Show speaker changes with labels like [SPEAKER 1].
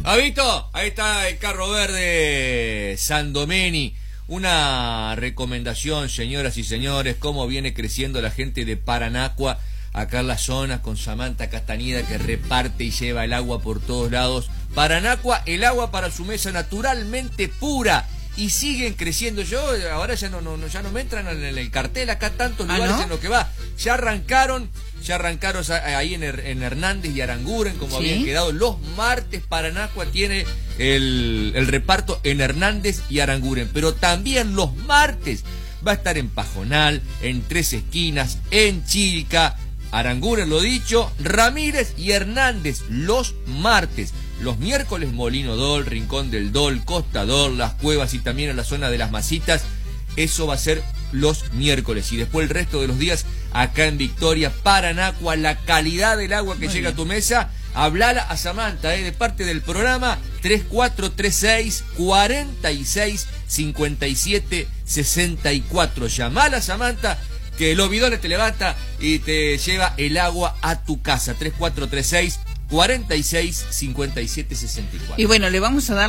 [SPEAKER 1] ¿Ha visto? Ahí está el carro verde San Domeni. Una recomendación, señoras y señores, cómo viene creciendo la gente de Paranacua, acá en la zona, con Samantha Castañeda, que reparte y lleva el agua por todos lados. Paranacua, el agua para su mesa naturalmente pura. Y siguen creciendo. Yo ahora ya no me entran en el cartel acá tantos lugares en los que va. Ya arrancaron ahí en Hernández y Aranguren, como habían quedado. Los martes Paranacua tiene el reparto en Hernández y Aranguren. Pero también los martes va a estar en Pajonal, en Tres Esquinas, en Chilca, Aranguren, lo dicho, Ramírez y Hernández los martes. Los miércoles Molino Dol, Rincón del Dol, Costa Dol, Las Cuevas y también en la zona de Las Masitas. Eso va a ser los miércoles. Y después el resto de los días acá en Victoria, Paranacua, la calidad del agua que llega a tu mesa. Hablala a Samantha, de parte del programa 3436 46 57 64. Llamala a Samantha, que los bidones te levanta y te lleva el agua a tu casa. 3436 46 57 64.
[SPEAKER 2] Y bueno, le vamos a dar